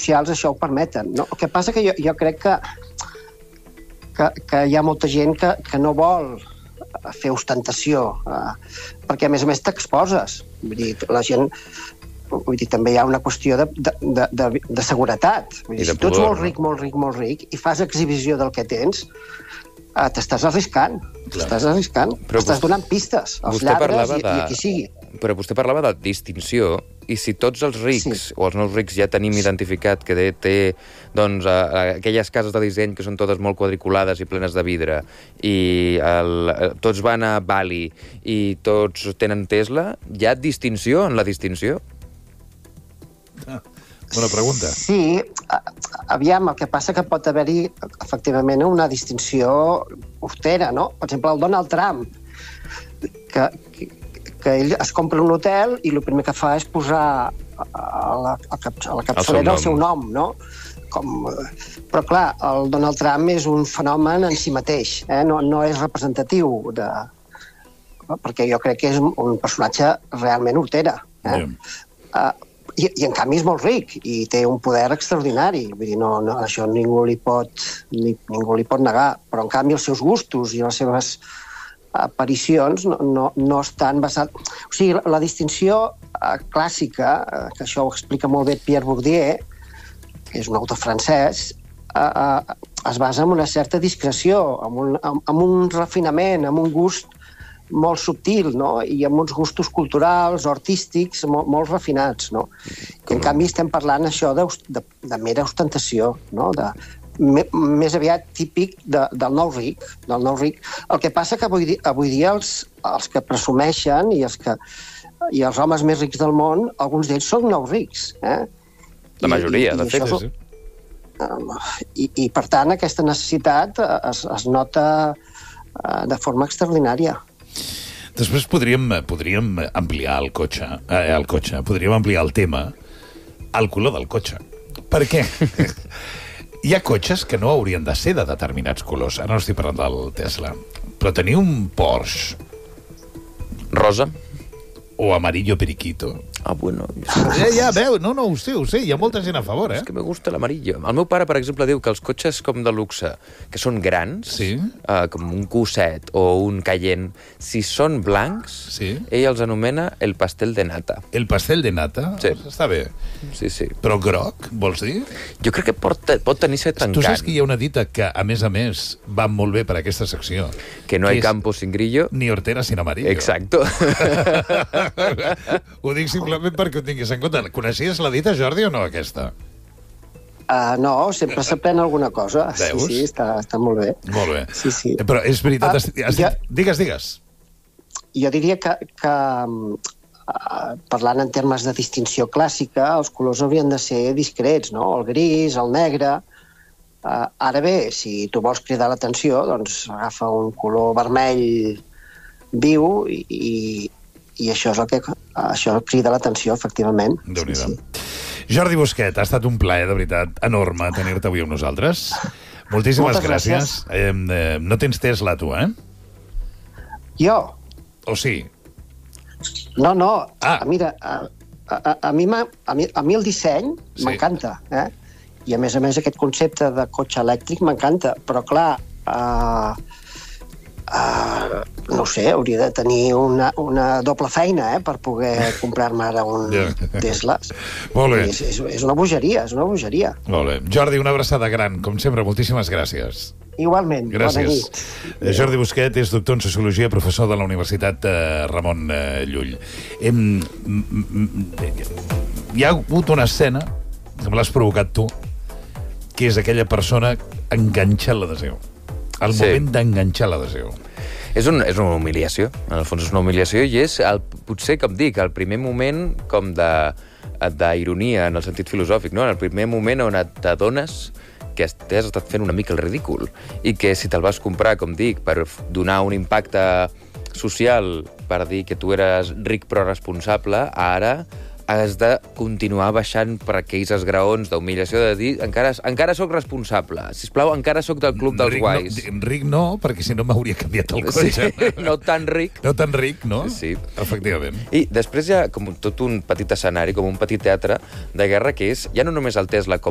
socials això ho permeten, no? El que passa que jo crec que hi ha molta gent que no vol fer ostentació, perquè a més t'exposes. Vull dir, la gent... Vull dir, també hi ha una qüestió de seguretat. Vull dir, si tu ets molt ric, i fas exhibició del que tens, t'estàs arriscant. Estàs donant pistes als lladres i a qui sigui. Però vostè parlava de distinció, i si tots els rics, o els nous rics, ja tenim identificat que té doncs, aquelles cases de disseny que són totes molt quadriculades i plenes de vidre, i tots van a Bali i tots tenen Tesla, hi ha distinció en la distinció? Bona pregunta. Sí, aviam, el que passa que pot haver-hi efectivament una distinció hortera, no? Per exemple, el Donald Trump, que ell es compra un hotel i el primer que fa és posar a la capçalera el seu nom, no? Però clar, el Donald Trump és un fenomen en si mateix, no és representatiu perquè jo crec que és un personatge realment hortera. I en canvi és molt ric i té un poder extraordinari. Vull dir, això ningú li pot negar. Però en canvi els seus gustos i les seves aparicions no estan basats... O sigui, la distinció clàssica, que això ho explica molt bé Pierre Bourdieu, que és un autor francès, es basa en una certa discreció, en un refinament, en un gust molt subtil, no? I amb uns gustos culturals o artístics molt refinats, no? I en canvi estem parlant això de mera ostentació, no? Més aviat típic del nou ric. El que passa que avui dia els que presumeixen i els homes més rics del món, alguns d'ells són nous rics. La majoria, de fet. I per tant aquesta necessitat es nota de forma extraordinària. Després podríem ampliar el cotxe, podríem ampliar el tema al color del cotxe. Per què? Hi ha cotxes que no haurien de ser de determinats colors. Ara no estic parlant del Tesla. Però tenir un Porsche... Rosa? O amarillo periquito... bueno... Ja, veu, no, ho sé, hi ha molta gent a favor, És que me gusta l'amarillo. El meu pare, per exemple, diu que els cotxes com de luxe, que són grans, com un Q7 o un Cayenne, si són blancs, ell els anomena el pastel de nata. El pastel de nata? Sí. Està bé. Sí. Però groc, vols dir? Jo crec que pot tenir-se tancant. Tu saps que hi ha una dita que, a més, va molt bé per a aquesta secció. Que no hay campo sin grillo. Ni hortera sin amarillo. Exacto. Ho dic simplement perquè ho tinguis en compte. Coneixies la dita, Jordi, o no, aquesta? No, sempre s'aprèn alguna cosa. Veus? Sí, està molt bé. Molt bé. Sí. Però és veritat... Digues. Jo diria que parlant en termes de distinció clàssica, els colors haurien de ser discrets, no? El gris, el negre... Ara bé, si tu vols cridar l'atenció, doncs agafa un color vermell viu i això és el que crida l'atenció, efectivament. Déu-n'hi-do. Jordi Busquet, ha estat un plaer, de veritat, enorme tenir-te avui amb nosaltres. Moltíssimes gràcies. No tens Tesla, tu, Jo? O sí? No. Mira, a mi el disseny m'encanta, I, a més, aquest concepte de cotxe elèctric m'encanta. Però, clar, no sé, hauria de tenir una doble feina per poder comprar-me ara un Tesla. Molt bé. És una bogeria, Molt bé. Jordi, una abraçada gran, com sempre, moltíssimes gràcies. Igualment. Gràcies. Bona nit. Jordi Busquet és doctor en Sociologia, professor de la Universitat Ramon Llull. Hi ha hagut una escena que me l'has provocat tu, que és aquella persona enganxant l'adhesiu. El moment d'enganxar l'adhesiu. És una humiliació, en el fons és una humiliació, i és, potser, com dic, el primer moment com d'ironia en el sentit filosòfic, no? En el primer moment on t'adones que has estat fent una mica el ridícul i que si te'l vas comprar, com dic, per donar un impacte social, per dir que tu eres ric però responsable, ara has de continuar baixant per aquells esgraons d'humiliació de dir encara sóc responsable, sisplau, encara sóc del club dels guais. Ric no, perquè si no m'hauria canviat el cotxe. No tan ric. No tan ric, no? Sí. Efectivament. I després hi ha com tot un petit escenari, com un petit teatre de guerra, que és ja no només el Tesla com